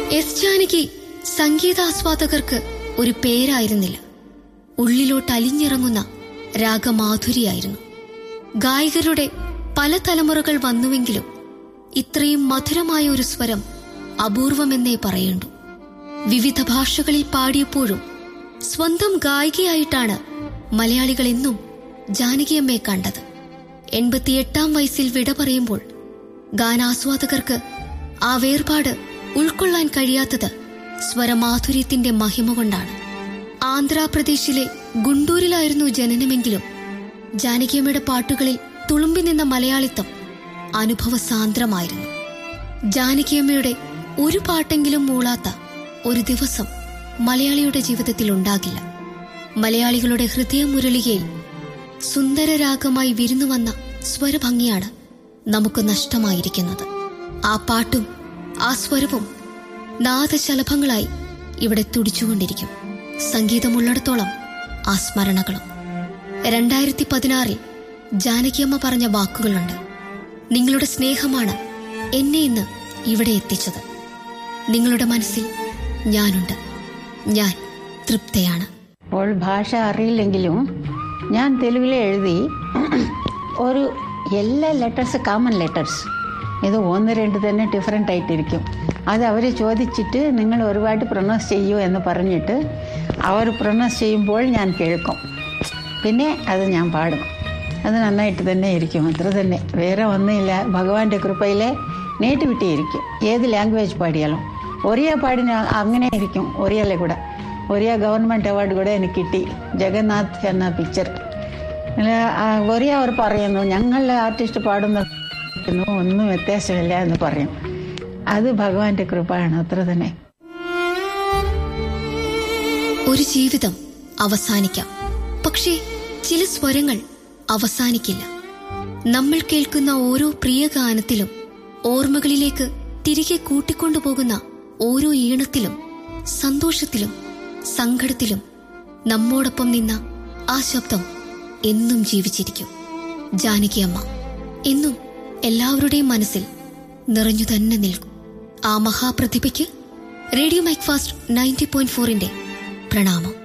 S Janaki സംഗീതാസ്വാദകർക്ക് ഒരു പേരായിരുന്നില്ല, ഉള്ളിലോട്ട് അലിഞ്ഞിറങ്ങുന്ന രാഗമാധുരിയായിരുന്നു. ഗായകരുടെ പല തലമുറകൾ വന്നുവെങ്കിലും ഇത്രയും മധുരമായ ഒരു സ്വരം അപൂർവമെന്നേ പറയേണ്ടു. വിവിധ ഭാഷകളിൽ പാടിയപ്പോഴും സ്വന്തം ഗായികയായിട്ടാണ് മലയാളികൾ എന്നും ജാനകിയമ്മയെ കണ്ടത്. 88-ാം വയസ്സിൽ വിട പറയുമ്പോൾ ഗാനാസ്വാദകർക്ക് ആ വേർപാട് ഉൾക്കൊള്ളാൻ കഴിയാത്തത് സ്വരമാധുര്യത്തിന്റെ മഹിമ കൊണ്ടാണ്. ആന്ധ്രാപ്രദേശിലെ ഗുണ്ടൂരിലായിരുന്നു ജനനമെങ്കിലും ജാനകിയമ്മയുടെ പാട്ടുകളിൽ തുളുമ്പി നിന്ന മലയാളിത്തം അനുഭവസാന്ദ്രമായിരുന്നു. ജാനകിയമ്മയുടെ ഒരു പാട്ടെങ്കിലും മൂളാത്ത ഒരു ദിവസം മലയാളിയുടെ ജീവിതത്തിൽ ഉണ്ടാകില്ല. മലയാളികളുടെ ഹൃദയമുരളികയിൽ സുന്ദരരാഗമായി വിരുന്നു വന്ന സ്വരഭംഗിയാണ് നമുക്ക് നഷ്ടമായിരിക്കുന്നത്. ആ പാട്ടും ആ സ്വരവും നാദശലഭങ്ങളായി ഇവിടെ തുടിച്ചുകൊണ്ടിരിക്കും. സംഗീതമുള്ളിടത്തോളം ആ സ്മരണകളും. 2016 ജാനകിയമ്മ പറഞ്ഞ വാക്കുകളുണ്ട്: നിങ്ങളുടെ സ്നേഹമാണ് എന്നെ ഇന്ന് ഇവിടെ എത്തിച്ചത്. നിങ്ങളുടെ മനസ്സിൽ ഞാനുണ്ട്, ഞാൻ തൃപ്തയാണ്. അപ്പോൾ ഭാഷ അറിയില്ലെങ്കിലും ഞാൻ തെലുങ്കിലെ എഴുതി ഒരു എല്ലാ ലെറ്റേഴ്സ് കോമൺ ലെറ്റേഴ്സ്, ഇത് 1-2 തന്നെ ഡിഫറെൻ്റ് ആയിട്ടിരിക്കും. അത് അവർ ചോദിച്ചിട്ട് നിങ്ങൾ ഒരുപാട് പ്രൊനൗൺസ് ചെയ്യൂ എന്ന് പറഞ്ഞിട്ട് അവർ പ്രൊനൗൺസ് ചെയ്യുമ്പോൾ ഞാൻ കേൾക്കും, പിന്നെ അത് ഞാൻ പാടും. അത് നന്നായിട്ട് തന്നെ ഇരിക്കും, അത്ര തന്നെ, വേറെ ഒന്നുമില്ല. ഭഗവാന്റെ കൃപയിലെ നേറ്റിവിറ്റി ഇരിക്കും. ഏത് ലാംഗ്വേജ് പാടിയാലും ഒറിയ പാടിന അങ്ങനെ ഇരിക്കും. ഒറിയയിലെ കൂടെ ഒറിയ ഗവൺമെൻറ് അവാർഡ് കൂടെ എനിക്ക് കിട്ടി, ജഗന്നാഥ് എന്ന പിക്ചർ. ഒറിയ അവർ പറയുന്നു ഞങ്ങളുടെ ആർട്ടിസ്റ്റ് പാടുന്ന ഒന്നും വ്യത്യാസമില്ല എന്ന് പറയും. അത് ഭഗവാന്റെ കൃപയാണ്, അത്ര തന്നെ. ഒരു ജീവിതം അവസാനിക്കാം, പക്ഷേ ചില സ്വരങ്ങൾ അവസാനിക്കില്ല. നമ്മൾ കേൾക്കുന്ന ഓരോ പ്രിയ ഗാനത്തിലും, ഓർമ്മകളിലേക്ക് തിരികെ കൂട്ടിക്കൊണ്ടുപോകുന്ന ഓരോ ഈണത്തിലും, സന്തോഷത്തിലും സങ്കടത്തിലും നമ്മോടൊപ്പം നിന്ന ആ ശബ്ദം എന്നും ജീവിച്ചിരിക്കും. ജാനകിയമ്മ എന്നും എല്ലാവരുടെയും മനസ്സിൽ നിറഞ്ഞു തന്നെ നിൽക്കും. ആ മഹാപ്രതിഭയ്ക്ക് റേഡിയോ മൈക്ക് ഫാസ്റ്റ് 90.4 പ്രണാമം.